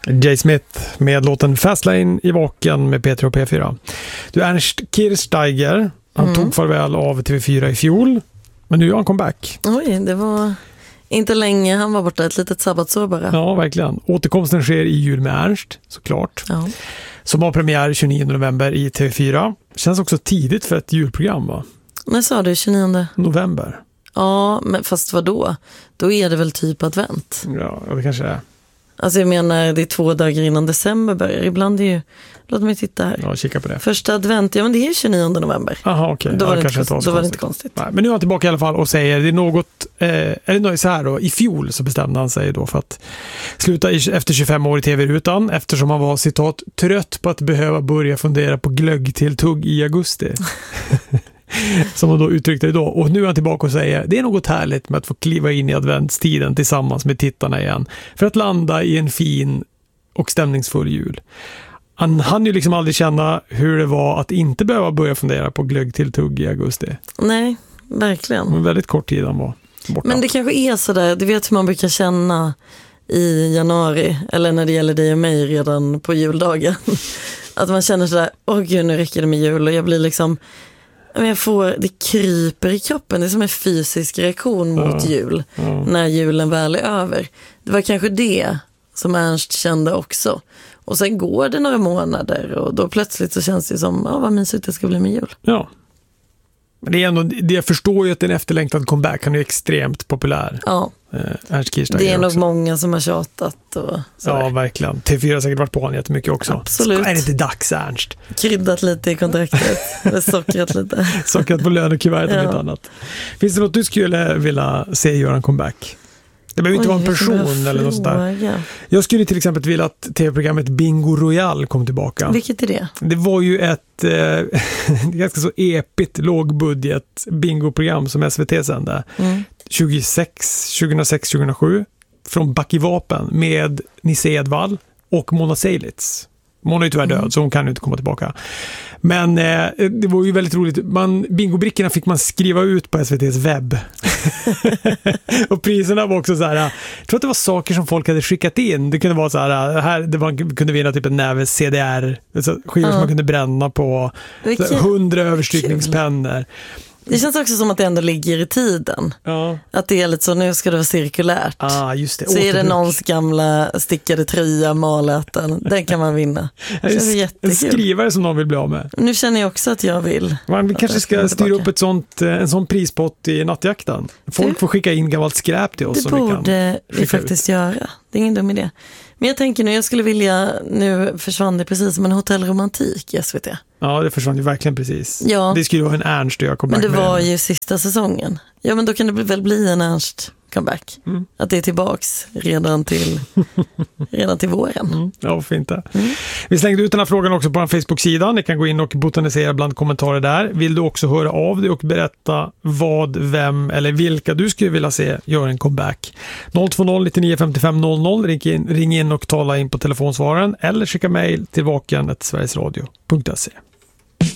Jay Smith med låten Fastlane i Vaken med P3 och P4. Du, Ernst Kirchsteiger, han tog farväl av TV4 i fjol, men nu gör han comeback. Oj, det var inte länge, han var borta ett litet sabbatsår bara. Ja, verkligen. Återkomsten sker i Jul med Ernst, såklart. Ja. Som har premiär 29 november i TV4. Känns också tidigt för ett julprogram, va? När sa du 29 november? Ja, men fast vad då? Då är det väl typ advent. Ja, det kanske är. Alltså jag menar, det är 2 dagar innan december börjar. Ibland är ju, låt mig titta här. Ja, kika på det. Första advent, ja men det är 29 november. Aha, okej. Då var, Ja, det inte konstigt. Nej, men nu är han tillbaka i alla fall och säger, det är något, eller så här då, i fjol så bestämde han sig då för att sluta efter 25 år i tv-rutan, eftersom han var, citat, trött på att behöva börja fundera på glöggtilltugg i augusti. Som han då uttryckte det då. Och nu är han tillbaka och säger, det är något härligt med att få kliva in i adventstiden tillsammans med tittarna igen. För att landa i en fin och stämningsfull jul. Han hann ju liksom aldrig känna hur det var att inte behöva börja fundera på glöggtilltugg i augusti. Nej, verkligen. Det var väldigt kort tid han var borta. Men det kanske är sådär, du vet hur man brukar känna i januari, eller när det gäller dig och mig redan på juldagen. Att man känner sådär, åh gud nu räcker det med jul, och jag blir liksom, det kryper i kroppen. Det är som en fysisk reaktion mot jul när julen väl är över. Det var kanske det som Ernst kände också. Och sen går det några månader och då plötsligt så känns det som, vad mysigt det ska bli med jul. Ja. Men det är ändå, jag förstår ju att en efterlängtad comeback, han är extremt populär. Ja. Ernst Kirchsteiger. Det är nog också många som har tjatat och sådär. Ja, verkligen. TV4 har säkert varit på honom jättemycket också. Absolut. Så är det inte dags, Ernst? Kryddat lite i kontraktet. Sockrat lite. Sockrat på lönekuvertet och lite annat. Finns det något du skulle vilja se göra en comeback? Det behöver inte vara en person eller något sånt där. Jag skulle till exempel vilja att tv-programmet Bingo Royal kom tillbaka. Vilket är det? Det var ju ett ganska så epigt lågbudget bingoprogram som SVT sände 2006-2007 från Backyvapen med Nisse Edvall och Mona Seilitz. Mona är ju tyvärr död så hon kan ju inte komma tillbaka. Men det var ju väldigt roligt. Bingobrickorna fick man skriva ut på SVT:s webb. Och priserna var också så här, jag tror att det var saker som folk hade skickat in. Det kunde vara så här man kunde vinna typ en näve CDR, alltså skivor som man kunde bränna på, 100 överstrykningspennor. Det känns också som att det ändå ligger i tiden. Ja. Att det är lite så, nu ska det vara cirkulärt. Just det. Så är det någons gamla stickade tröja, maläten. Den kan man vinna. Det känns jättekul. En skrivare som någon vill bli av med. Nu känner jag också att jag vill. Vi kanske ska styra upp en sån prispott i nattjakten. Folk får skicka in gammalt skräp till oss. Det borde vi faktiskt göra. Det är ingen dum idé. Men jag tänker nu, jag skulle vilja, nu försvann det precis som en hotellromantik i SVT. Ja, det försvann ju verkligen precis. Ja. Det skulle vara en Ernst och jag kom. Men det var ju sista säsongen. Ja, men då kan det väl bli en Ernst comeback. Att det är tillbaks redan till våren. Ja, fint det. Vi slängde ut den här frågan också på en Facebook-sida. Ni kan gå in och botanisera bland kommentarer där. Vill du också höra av dig och berätta vad, vem eller vilka du skulle vilja se göra en comeback? 020 99 55 00. Ring in och tala in på telefonsvararen eller skicka mejl till vaken@sverigesradio.se.